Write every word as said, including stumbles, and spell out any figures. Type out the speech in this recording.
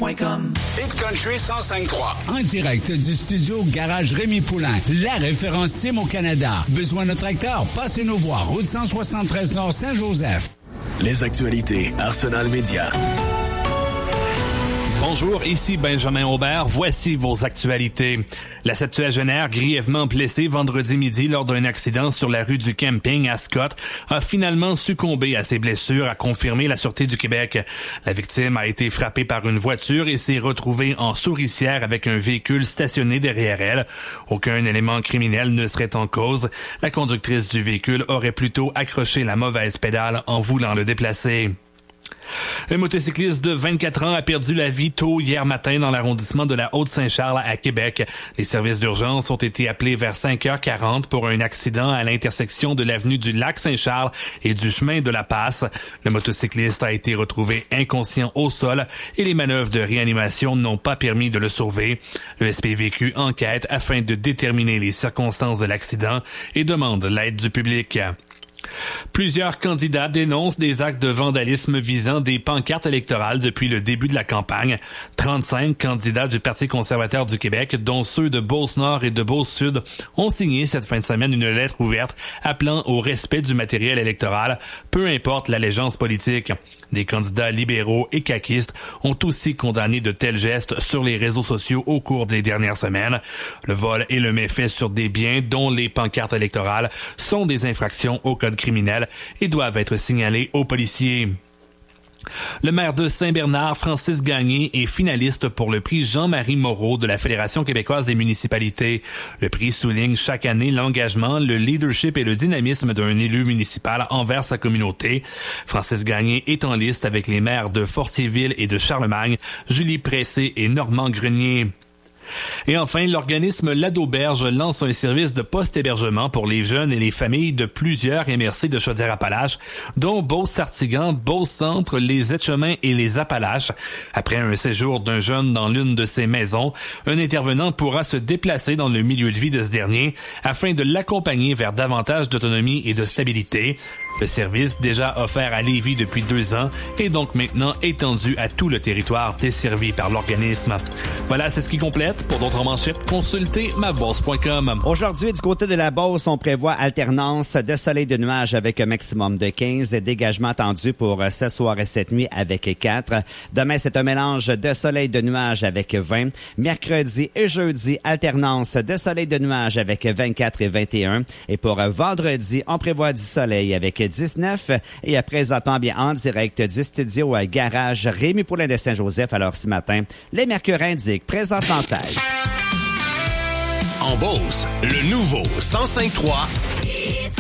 point com. Hit Country cent cinq trois. En direct du studio Garage Rémi Poulain, la référence Sim au Canada. Besoin de tracteur? Passez nous voir. Route cent soixante-treize Nord Saint-Joseph. Les actualités Arsenal Média. Bonjour, ici Benjamin Aubert. Voici vos actualités. La septuagénaire, grièvement blessée vendredi midi lors d'un accident sur la rue du Camping à Scott, a finalement succombé à ses blessures, a confirmé la Sûreté du Québec. La victime a été frappée par une voiture et s'est retrouvée en souricière avec un véhicule stationné derrière elle. Aucun élément criminel ne serait en cause. La conductrice du véhicule aurait plutôt accroché la mauvaise pédale en voulant le déplacer. Un motocycliste de vingt-quatre ans a perdu la vie tôt hier matin dans l'arrondissement de la Haute-Saint-Charles à Québec. Les services d'urgence ont été appelés vers cinq heures quarante pour un accident à l'intersection de l'avenue du Lac-Saint-Charles et du chemin de la Passe. Le motocycliste a été retrouvé inconscient au sol et les manœuvres de réanimation n'ont pas permis de le sauver. Le S P V Q enquête afin de déterminer les circonstances de l'accident et demande l'aide du public. Plusieurs candidats dénoncent des actes de vandalisme visant des pancartes électorales depuis le début de la campagne. trente-cinq candidats du Parti conservateur du Québec, dont ceux de Beauce-Nord et de Beauce-Sud, ont signé cette fin de semaine une lettre ouverte appelant au respect du matériel électoral, peu importe l'allégeance politique. Des candidats libéraux et caquistes ont aussi condamné de tels gestes sur les réseaux sociaux au cours des dernières semaines. Le vol et le méfait sur des biens, dont les pancartes électorales, sont des infractions au code criminel et doivent être signalés aux policiers. Le maire de Saint-Bernard, Francis Gagné, est finaliste pour le prix Jean-Marie Moreau de la Fédération québécoise des municipalités. Le prix souligne chaque année l'engagement, le leadership et le dynamisme d'un élu municipal envers sa communauté. Francis Gagné est en liste avec les maires de Fortierville et de Charlemagne, Julie Pressé et Normand Grenier. Et enfin, l'organisme L'Auberge lance un service de post-hébergement pour les jeunes et les familles de plusieurs M R C de Chaudière-Appalaches, dont Beauce-Sartigan, Beauce-Centre, les Etchemins et les Appalaches. Après un séjour d'un jeune dans l'une de ces maisons, un intervenant pourra se déplacer dans le milieu de vie de ce dernier afin de l'accompagner vers davantage d'autonomie et de stabilité. Le service, déjà offert à Lévis depuis deux ans, est donc maintenant étendu à tout le territoire desservi par l'organisme. Voilà, c'est ce qui complète. Pour d'autres manchettes, consultez ma bourse point com. Aujourd'hui, du côté de la Beauce, on prévoit alternance de soleil de nuages avec un maximum de quinze. Dégagement attendu pour ce soir et cette nuit avec quatre. Demain, c'est un mélange de soleil de nuages avec vingt. Mercredi et jeudi, alternance de soleil de nuages avec vingt-quatre et vingt et un. Et pour vendredi, on prévoit du soleil avec dix-neuf. Et à présentement, bien en direct du studio à Garage Rémi Poulain de Saint-Joseph. Alors ce matin, les mercures indiquent présentement seize. En Beauce, le nouveau cent cinq trois